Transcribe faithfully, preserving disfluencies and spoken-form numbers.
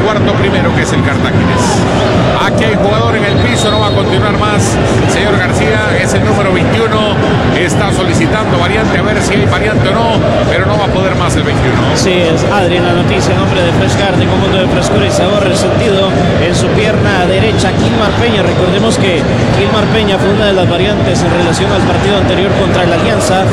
cuarto primero, que es el cartaginés. Aquí hay jugador en el piso, no va a continuar más. El señor García es el número veintiuno, está solicitando variante, a ver si hay variante o no, pero no va a poder más el veintiuno. Sí, es Adri en la noticia, nombre de Frescar, de conjunto de frescura y sabor resentido en su pierna derecha. Kilmar Peña, recordemos que Kilmar Peña fue una de las variantes en relación al partido anterior contra la Alianza.